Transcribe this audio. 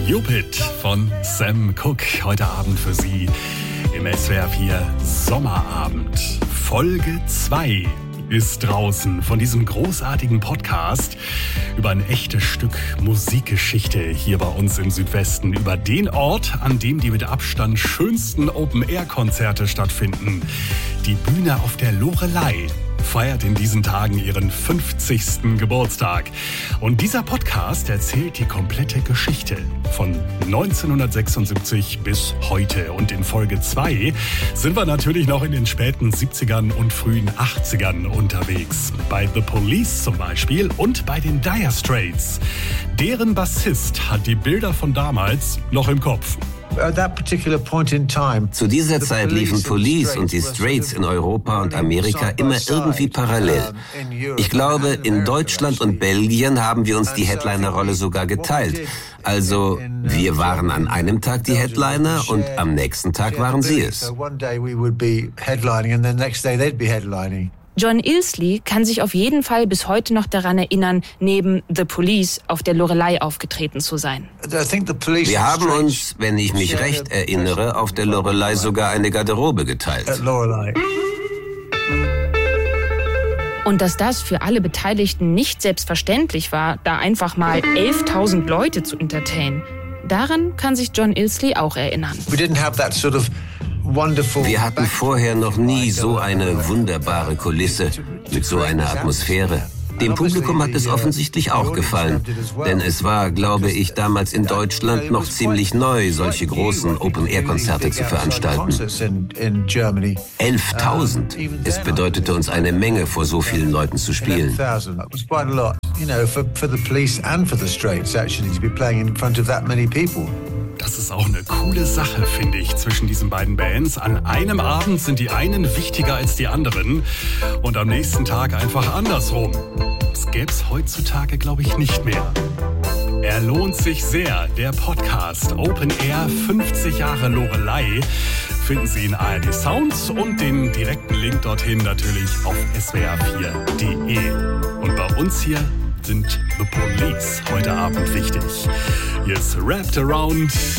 Cupid von Sam Cooke. Heute Abend für Sie im SWR 4 Sommerabend. Folge 2 ist draußen von diesem großartigen Podcast über ein echtes Stück Musikgeschichte hier bei uns im Südwesten. Über den Ort, an dem die mit Abstand schönsten Open-Air-Konzerte stattfinden. Die Bühne auf der Loreley feiert in diesen Tagen ihren 50. Geburtstag. Und dieser Podcast erzählt die komplette Geschichte von 1976 bis heute. Und in Folge 2 sind wir natürlich noch in den späten 70ern und frühen 80ern unterwegs. Bei The Police zum Beispiel und bei den Dire Straits. Deren Bassist hat die Bilder von damals noch im Kopf. Zu dieser Zeit liefen Police und die Straits in Europa und Amerika immer irgendwie parallel. Ich glaube, in Deutschland und Belgien haben wir uns die Headliner-Rolle sogar geteilt. Also, wir waren an einem Tag die Headliner und am nächsten Tag waren sie es. John Illsley kann sich auf jeden Fall bis heute noch daran erinnern, neben The Police auf der Loreley aufgetreten zu sein. Wir haben uns, wenn ich mich recht erinnere, auf der Loreley sogar eine Garderobe geteilt. Und dass das für alle Beteiligten nicht selbstverständlich war, da einfach mal 11.000 Leute zu entertainen, daran kann sich John Illsley auch erinnern. Wir hatten vorher noch nie so eine wunderbare Kulisse mit so einer Atmosphäre. Dem Publikum hat es offensichtlich auch gefallen, denn es war, glaube ich, damals in Deutschland noch ziemlich neu, solche großen Open-Air-Konzerte zu veranstalten. 11.000. Es bedeutete uns eine Menge, vor so vielen Leuten zu spielen. Das ist auch eine coole Sache, finde ich, zwischen diesen beiden Bands. An einem Abend sind die einen wichtiger als die anderen und am nächsten Tag einfach andersrum. Das gäbe es heutzutage, glaube ich, nicht mehr. Er lohnt sich sehr. Der Podcast Open Air 50 Jahre Loreley finden Sie in ARD Sounds und den direkten Link dorthin natürlich auf swr4.de. Und bei uns hier sind The Police heute Abend wichtig. Hier ist Wrapped Around